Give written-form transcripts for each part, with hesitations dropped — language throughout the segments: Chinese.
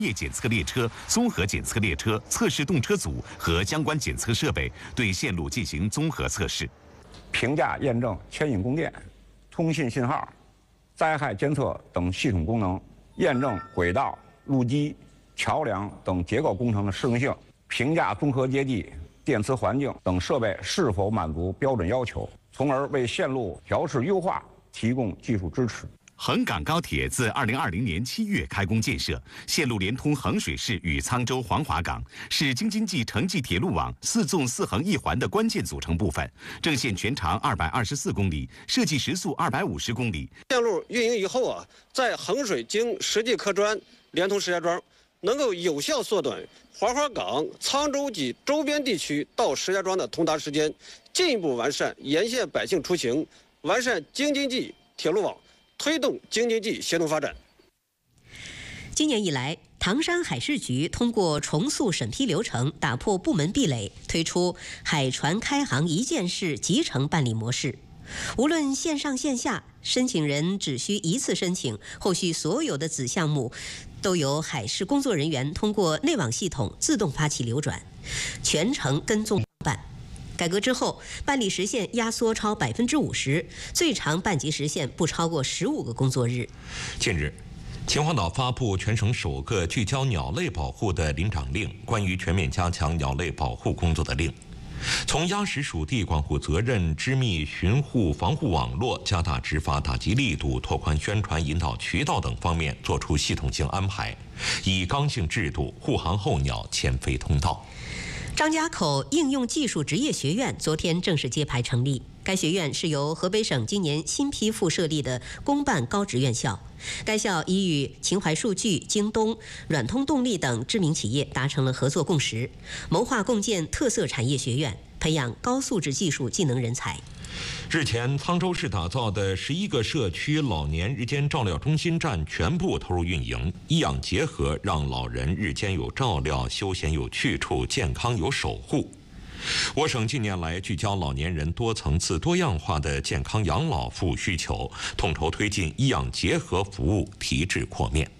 业检测列车、综合检测列车、测试动车组和相关检测设备对线路进行综合测试， 评价验证牵引供电、通信信号、灾害监测等系统功能，验证轨道、路基、桥梁等结构工程的适用性，评价综合接地、电磁环境等设备是否满足标准要求，从而为线路调试优化提供技术支持。 横港高铁自2020年7月开工建设，线路连通衡水市与沧州黄华港，是京津冀城际铁路网4纵4横1环的关键组成部分。正线全长224公里，设计时速250公里。 线路运营以后在衡水经实际客专连通石家庄，能够有效缩短黄花岗、沧州及周边地区到石家庄的通达时间，进一步完善沿线百姓出行，完善京津冀铁路网，推动京津冀协同发展。 今年以来，唐山海事局通过重塑审批流程，打破部门壁垒，推出海船开航一件事集成办理模式。无论线上线下，申请人只需一次申请，后续所有的子项目都由海事工作人员通过内网系统自动发起流转，全程跟踪办。改革之后，办理时限压缩超50%，最长办结时限不超过15个工作日。 近日，秦皇岛发布全省首个聚焦鸟类保护的临长令，关于全面加强鸟类保护工作的令。从压实属地管护责任、织密巡护防护网络、加大执法打击力度、拓宽宣传引导渠道等方面作出系统性安排，以刚性制度护航候鸟迁飞通道。 张家口应用技术职业学院昨天正式揭牌成立。该学院是由河北省今年新批复设立的公办高职院校。该校已与秦淮数据、京东、软通动力等知名企业达成了合作共识，谋划共建特色产业学院，培养高素质技术技能人才。 日前，沧州市打造的11个社区老年日间照料中心站全部投入运营，医养结合，让老人日间有照料，休闲有去处，健康有守护。我省近年来聚焦老年人多层次多样化的健康养老服务需求，统筹推进医养结合服务提质扩面。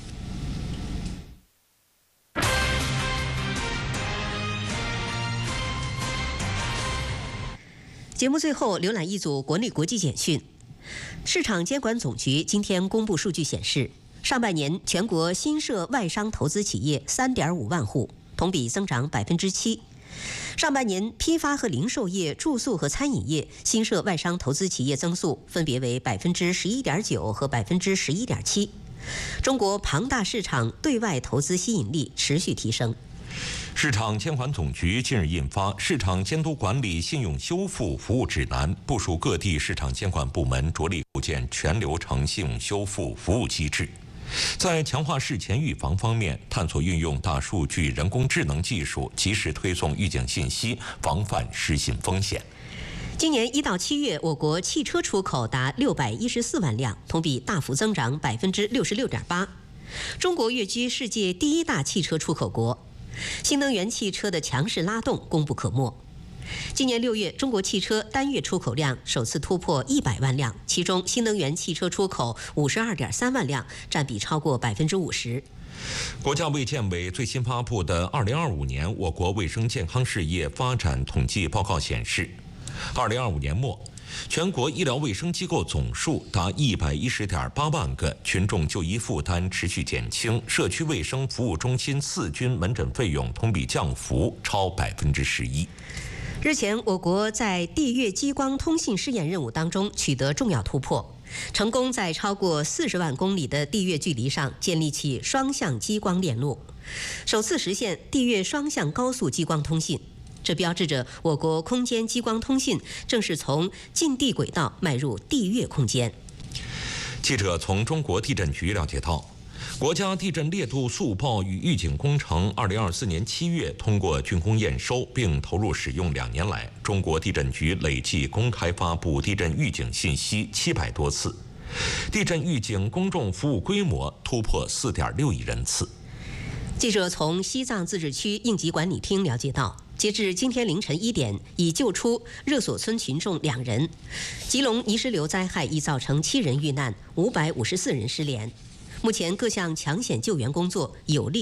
节目最后浏览一组国内国际简讯。市场监管总局今天公布数据显示，上半年全国新设外商投资企业3.5万户，同比增长7%。上半年批发和零售业、住宿和餐饮业新设外商投资企业增速分别为11.9%和11.7%。中国庞大市场对外投资吸引力持续提升。 市场监管总局近日印发《市场监督管理信用修复服务指南》，部署各地市场监管部门着力构建全流程信用修复服务机制。在强化事前预防方面，探索运用大数据、人工智能技术，及时推送预警信息，防范失信风险。 今年1到7月，我国汽车出口达614万辆，同比大幅增长66.8%。中国跃居世界第1大汽车出口国。新能源汽车的强势拉动功不可没。今年6月，中国汽车单月出口量首次突破100万辆，其中新能源汽车出口52.3万辆，占比超过50%。 国家卫健委最新发布的2025年我国卫生健康事业发展统计报告显示，2025年末，全国医疗卫生机构总数达110.8万个，群众就医负担持续减轻，社区卫生服务中心4均门诊费用同比降幅超11%。 日前，我国在地月激光通信试验任务当中取得重要突破，成功在超过40万公里的地月距离上建立起双向激光链路，首次实现地月双向高速激光通信。这标志着我国空间激光通信正式从近地轨道迈入地月空间。 记者从中国地震局了解到，国家地震烈度速报与预警工程2024年7月通过竣工验收并投入使用2年来，中国地震局累计公开发布地震预警信息700多次，地震预警公众服务规模突破4.6亿人次。 记者从西藏自治区应急管理厅了解到，截至今天凌晨1点，已救出热所村群众2人。吉隆泥石流灾害已造成7人遇难，554人失联。 目前各项抢险救援工作有力